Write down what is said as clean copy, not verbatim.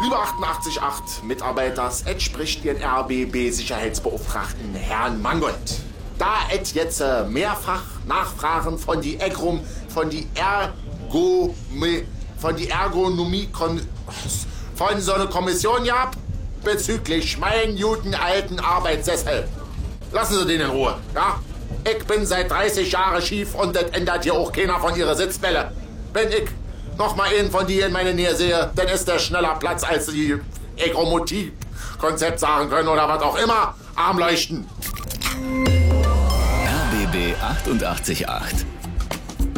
Lieber 88.8 Mitarbeiters, et spricht den RBB-Sicherheitsbeauftragten Herrn Mangold. Da et jetzt mehrfach Nachfragen von die Ergonomie von so einer Kommission gab bezüglich meinen guten alten Arbeitssessel. Lassen Sie den in Ruhe, ja? Ich bin seit 30 Jahren schief und das ändert hier auch keiner von Ihrer Sitzbälle. Wenn ich noch mal einen von die in meine Nähe sehe, dann ist der schneller Platz, als die Egromotiv-Konzept sagen können oder was auch immer. Armleuchten. RBB 88.8